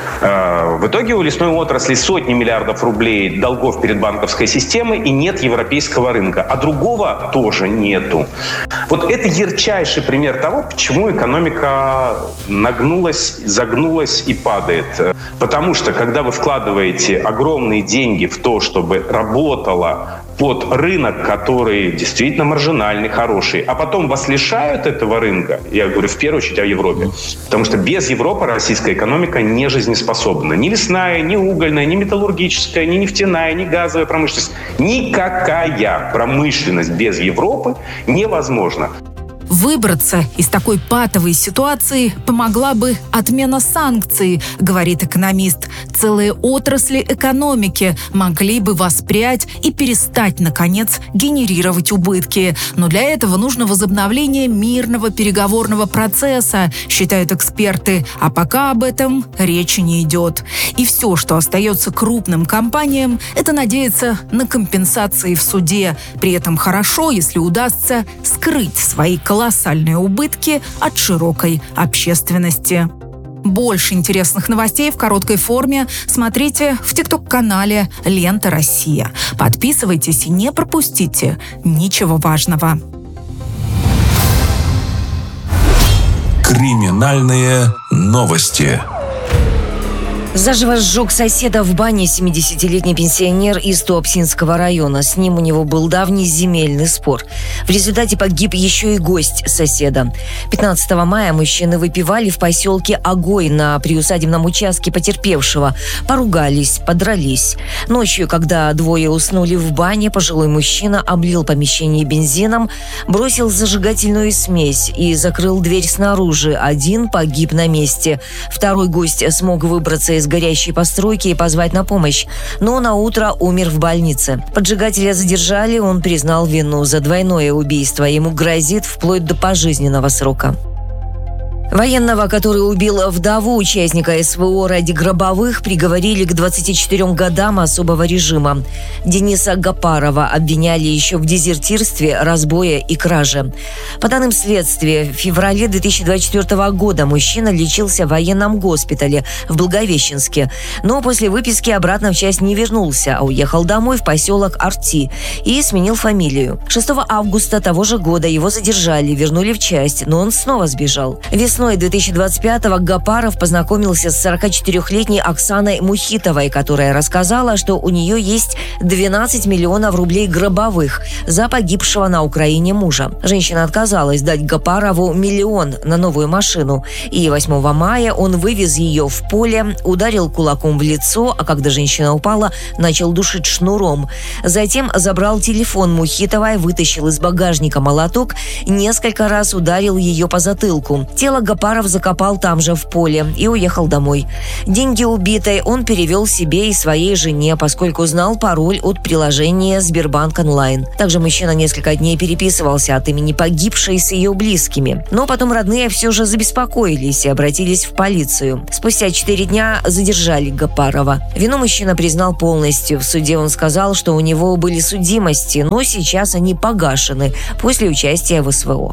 В итоге у лесной отрасли сотни миллиардов рублей долгов перед банковской системой и нет европейского рынка. А другого тоже нету. Вот это ярчайший пример того, почему экономика нагнулась, загнулась и падает. Потому что, когда вы вкладываете огромные деньги в то, чтобы работала под рынок, который действительно маржинальный, хороший, а потом вас лишают этого рынка, я говорю в первую очередь о Европе, потому что без Европы российская экономика не жизнеспособна. Ни лесная, ни угольная, ни металлургическая, ни нефтяная, ни газовая промышленность. Никакая промышленность без Европы невозможна. Выбраться из такой патовой ситуации помогла бы отмена санкций, говорит экономист. Целые отрасли экономики могли бы воспрять и перестать, наконец, генерировать убытки. Но для этого нужно возобновление мирного переговорного процесса, считают эксперты. А пока об этом речи не идет. И все, что остается крупным компаниям, это надеяться на компенсации в суде. При этом хорошо, если удастся скрыть свои колоссальные убытки от широкой общественности. Больше интересных новостей в короткой форме смотрите в ТикТок-канале «Лента Россия». Подписывайтесь и не пропустите ничего важного. Криминальные новости. Заживо сжег соседа в бане 70-летний пенсионер из Туапсинского района. С ним у него был давний земельный спор. В результате погиб еще и гость соседа. 15 мая мужчины выпивали в поселке Огой на приусадебном участке потерпевшего. Поругались, подрались. Ночью, когда двое уснули в бане, пожилой мужчина облил помещение бензином, бросил зажигательную смесь и закрыл дверь снаружи. Один погиб на месте. Второй гость смог выбраться из горящей постройки и позвать на помощь, но наутро умер в больнице. Поджигателя задержали, он признал вину за двойное убийство. Ему грозит вплоть до пожизненного срока. Военного, который убил вдову участника СВО ради гробовых, приговорили к 24 годам особого режима. Дениса Гапарова обвиняли еще в дезертирстве, разбое и краже. По данным следствия, в феврале 2024 года мужчина лечился в военном госпитале в Благовещенске, но после выписки обратно в часть не вернулся, а уехал домой в поселок Арти и сменил фамилию. 6 августа того же года его задержали, вернули в часть, но он снова сбежал. Весной 2025-го Гапаров познакомился с 44-летней Оксаной Мухитовой, которая рассказала, что у нее есть 12 миллионов рублей гробовых за погибшего на Украине мужа. Женщина отказалась дать Гапарову миллион на новую машину, и 8 мая он вывез ее в поле, ударил кулаком в лицо, а когда женщина упала, начал душить шнуром. Затем забрал телефон Мухитовой, вытащил из багажника молоток, несколько раз ударил ее по затылку. Тело Гапаров закопал там же в поле и уехал домой. Деньги убитой он перевел себе и своей жене, поскольку знал пароль от приложения Сбербанк онлайн. Также мужчина несколько дней переписывался от имени погибшей с ее близкими. Но потом родные все же забеспокоились и обратились в полицию. Спустя 4 дня задержали Гапарова. Вину мужчина признал полностью. В суде он сказал, что у него были судимости, но сейчас они погашены после участия в СВО.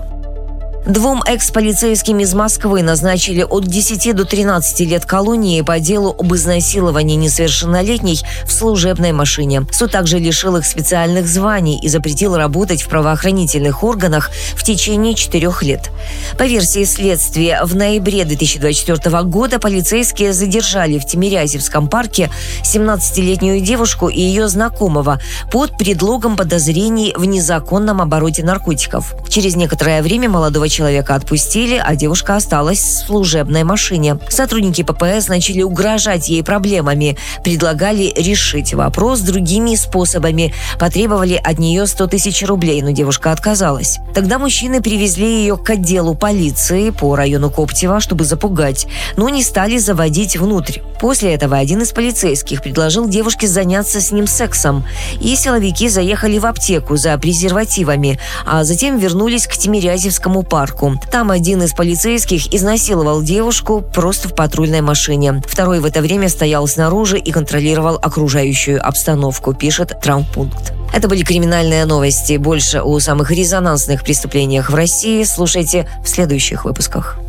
2 экс-полицейским из Москвы назначили от 10 до 13 лет колонии по делу об изнасиловании несовершеннолетней в служебной машине. Суд также лишил их специальных званий и запретил работать в правоохранительных органах в течение 4 лет. По версии следствия, в ноябре 2024 года полицейские задержали в Тимирязевском парке 17-летнюю девушку и ее знакомого под предлогом подозрений в незаконном обороте наркотиков. Через некоторое время молодого человека отпустили, а девушка осталась в служебной машине. Сотрудники ППС начали угрожать ей проблемами, предлагали решить вопрос другими способами, потребовали от нее 100 тысяч рублей, но девушка отказалась. Тогда мужчины привезли ее к отделу полиции по району Коптева, чтобы запугать, но не стали заводить внутрь. После этого один из полицейских предложил девушке заняться с ним сексом, и силовики заехали в аптеку за презервативами, а затем вернулись к Тимирязевскому парку. Там один из полицейских изнасиловал девушку просто в патрульной машине. Второй в это время стоял снаружи и контролировал окружающую обстановку, пишет Травмпункт. Это были криминальные новости. Больше о самых резонансных преступлениях в России слушайте в следующих выпусках.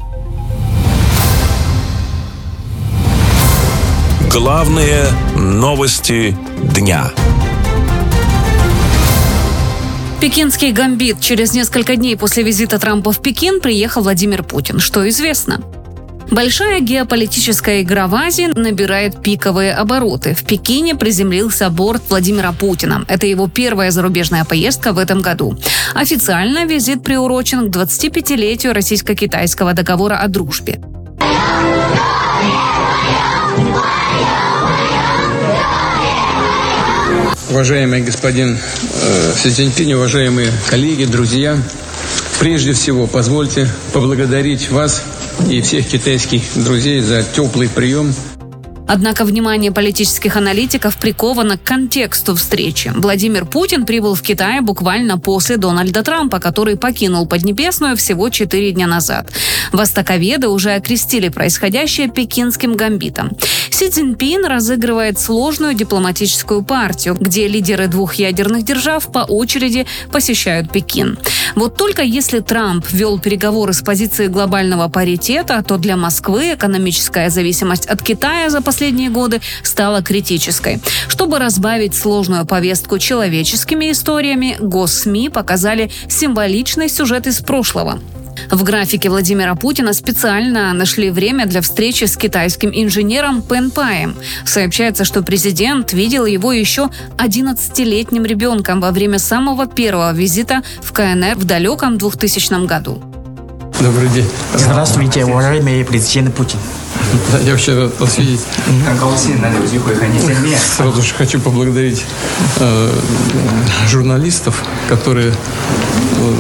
Главные новости дня. Пекинский гамбит. Через несколько дней после визита Трампа в Пекин приехал Владимир Путин. Что известно? Большая геополитическая игра в Азии набирает пиковые обороты. В Пекине приземлился борт Владимира Путина. Это его первая зарубежная поездка в этом году. Официально визит приурочен к 25-летию российско-китайского договора о дружбе. Уважаемый господин Си Цзиньпинь, уважаемые коллеги, друзья, прежде всего позвольте поблагодарить вас и всех китайских друзей за теплый прием. Однако внимание политических аналитиков приковано к контексту встречи. Владимир Путин прибыл в Китай буквально после Дональда Трампа, который покинул Поднебесную всего 4 дня назад. Востоковеды уже окрестили происходящее пекинским гамбитом. Си Цзиньпин разыгрывает сложную дипломатическую партию, где лидеры 2 ядерных держав по очереди посещают Пекин. Вот только если Трамп вел переговоры с позиции глобального паритета, то для Москвы экономическая зависимость от Китая за последние годы стала критической. Чтобы разбавить сложную повестку человеческими историями, госсми показали символичный сюжет из прошлого. В графике Владимира Путина специально нашли время для встречи с китайским инженером Пэн Паем. Сообщается, что президент видел его еще 11-летним ребенком во время самого первого визита в КНР в далеком 2000 году. Добрый день. Здравствуйте, уважаемый президент Путин. Я вообще вас видеть. Сразу же хочу поблагодарить журналистов, которые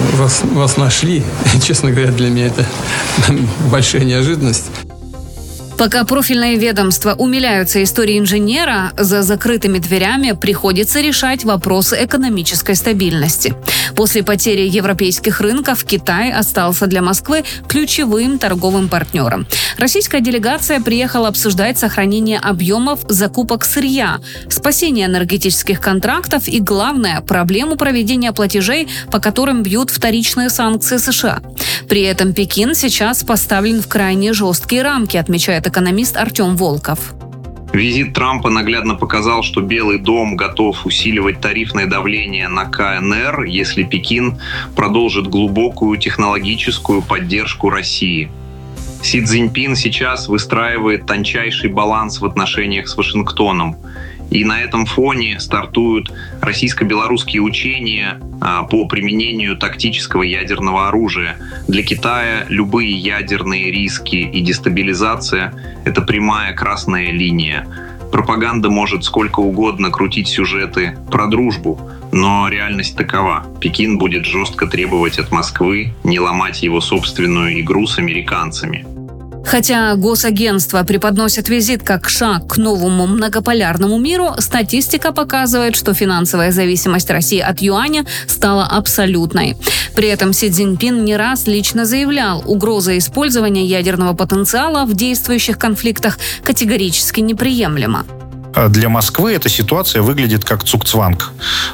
вас нашли. Честно говоря, для меня это большая неожиданность. Пока профильные ведомства умиляются историей инженера, за закрытыми дверями приходится решать вопросы экономической стабильности. После потери европейских рынков Китай остался для Москвы ключевым торговым партнером. Российская делегация приехала обсуждать сохранение объемов закупок сырья, спасение энергетических контрактов и, главное, проблему проведения платежей, по которым бьют вторичные санкции США. При этом Пекин сейчас поставлен в крайне жесткие рамки, отмечает экономист Артем Волков. Визит Трампа наглядно показал, что Белый дом готов усиливать тарифное давление на КНР, если Пекин продолжит глубокую технологическую поддержку России. Си Цзиньпин сейчас выстраивает тончайший баланс в отношениях с Вашингтоном. И на этом фоне стартуют российско-белорусские учения по применению тактического ядерного оружия. Для Китая любые ядерные риски и дестабилизация – это прямая красная линия. Пропаганда может сколько угодно крутить сюжеты про дружбу, но реальность такова. Пекин будет жестко требовать от Москвы не ломать его собственную игру с американцами. Хотя госагентства преподносят визит как шаг к новому многополярному миру, статистика показывает, что финансовая зависимость России от юаня стала абсолютной. При этом Си Цзиньпин не раз лично заявлял, угроза использования ядерного потенциала в действующих конфликтах категорически неприемлема. Для Москвы эта ситуация выглядит как цугцванг.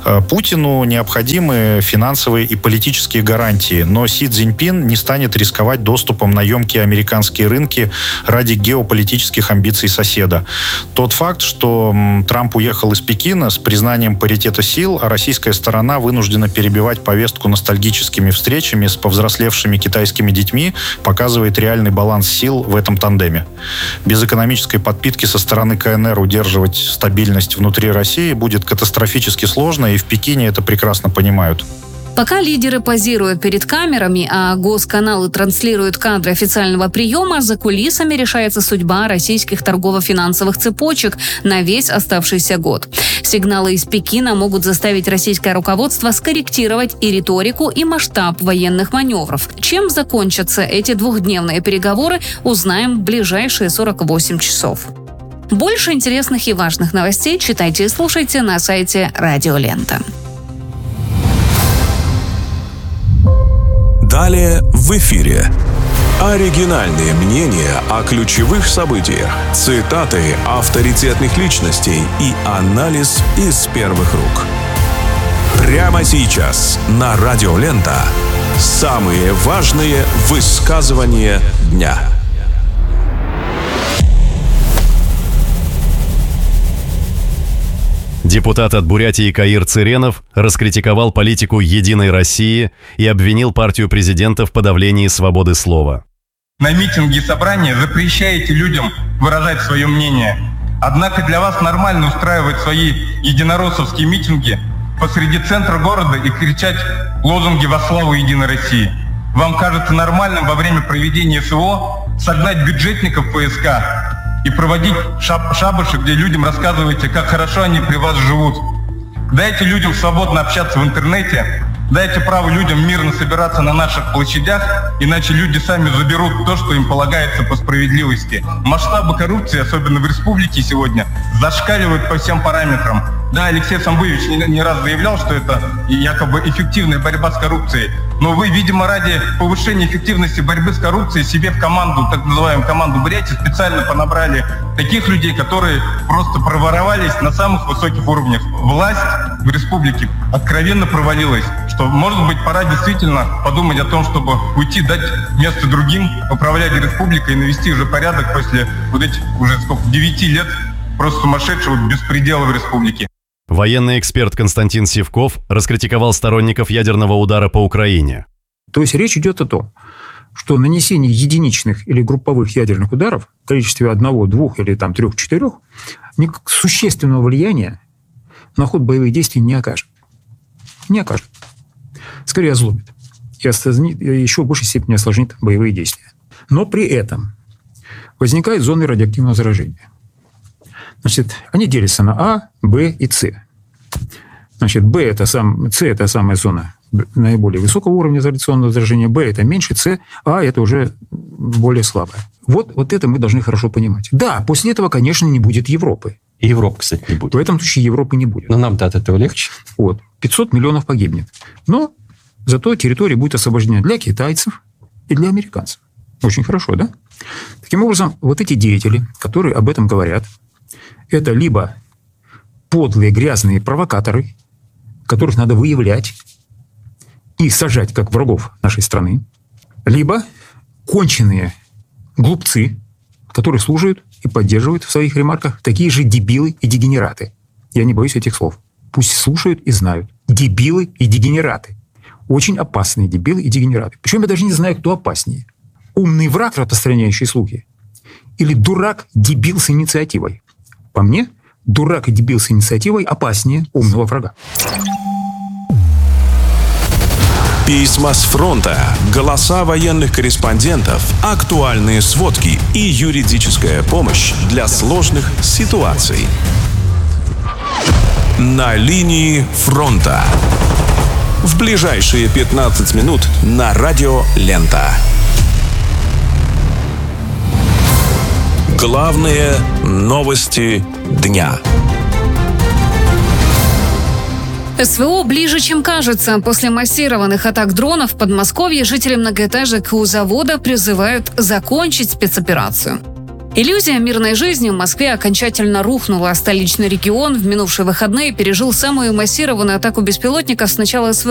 Путину необходимы финансовые и политические гарантии, но Си Цзиньпин не станет рисковать доступом на емкие американские рынки ради геополитических амбиций соседа. Тот факт, что Трамп уехал из Пекина с признанием паритета сил, а российская сторона вынуждена перебивать повестку ностальгическими встречами с повзрослевшими китайскими детьми, показывает реальный баланс сил в этом тандеме. Без экономической подпитки со стороны КНР удерживать стабильность внутри России будет катастрофически сложно, и в Пекине это прекрасно понимают. Пока лидеры позируют перед камерами, а госканалы транслируют кадры официального приема, за кулисами решается судьба российских торгово-финансовых цепочек на весь оставшийся год. Сигналы из Пекина могут заставить российское руководство скорректировать и риторику, и масштаб военных маневров. Чем закончатся эти двухдневные переговоры, узнаем в ближайшие 48 часов. Больше интересных и важных новостей читайте и слушайте на сайте Радио Лента. Далее в эфире. Оригинальные мнения о ключевых событиях, цитаты авторитетных личностей и анализ из первых рук. Прямо сейчас на Радио Лента самые важные высказывания дня. Депутат от Бурятии Каир Цыренов раскритиковал политику «Единой России» и обвинил партию президента в подавлении свободы слова. На митинги и собрания запрещаете людям выражать свое мнение. Однако для вас нормально устраивать свои единороссовские митинги посреди центра города и кричать лозунги во славу «Единой России». Вам кажется нормальным во время проведения СВО согнать бюджетников ФСК и проводить шабаши, где людям рассказываете, как хорошо они при вас живут. Дайте людям свободно общаться в интернете, дайте право людям мирно собираться на наших площадях, иначе люди сами заберут то, что им полагается по справедливости. Масштабы коррупции, особенно в республике сегодня, зашкаливают по всем параметрам. Да, Алексей Самбуевич не раз заявлял, что это якобы эффективная борьба с коррупцией. Но вы, видимо, ради повышения эффективности борьбы с коррупцией себе в команду, так называемую команду Бурятии, специально понабрали таких людей, которые просто проворовались на самых высоких уровнях. Власть в республике откровенно провалилась, что, может быть, пора действительно подумать о том, чтобы уйти, дать место другим, управлять республикой и навести уже порядок после вот этих уже 9 лет просто сумасшедшего беспредела в республике. Военный эксперт Константин Сивков раскритиковал сторонников ядерного удара по Украине. То есть речь идет о том, что нанесение единичных или групповых ядерных ударов в количестве 1, 2 или 3, 4 существенного влияния на ход боевых действий не окажет. Не окажет. Скорее озлобит. И еще в большей степени осложнит боевые действия. Но при этом возникают зоны радиоактивного заражения. Значит, они делятся на А, Б и С. Значит, С – это самая зона, наиболее высокого уровня изоляционного заражения, Б – это меньше, С, А – это уже более слабое. Вот это мы должны хорошо понимать. Да, после этого, конечно, не будет Европы. И Европы, кстати, не будет. В этом случае Европы не будет. Но нам-то от этого легче. 500 миллионов погибнет. Но зато территория будет освобождена для китайцев и для американцев. Очень хорошо, да? Таким образом, вот эти деятели, которые об этом говорят, это либо подлые, грязные провокаторы, которых надо выявлять и сажать как врагов нашей страны, либо конченые глупцы, которые слушают и поддерживают в своих ремарках такие же дебилы и дегенераты. Я не боюсь этих слов. Пусть слушают и знают. Дебилы и дегенераты. Очень опасные дебилы и дегенераты. Причем я даже не знаю, кто опаснее. Умный враг, распространяющий слухи, или дурак-дебил с инициативой. По мне, дурак и дебил с инициативой опаснее умного врага. Письма с фронта, голоса военных корреспондентов, актуальные сводки и юридическая помощь для сложных ситуаций. На линии фронта. В ближайшие 15 минут на радио «Лента». Главные новости дня. СВО ближе, чем кажется. После массированных атак дронов в Подмосковье жители многоэтажек у завода призывают закончить спецоперацию. Иллюзия мирной жизни в Москве окончательно рухнула. Столичный регион в минувшие выходные пережил самую массированную атаку беспилотников с начала СВО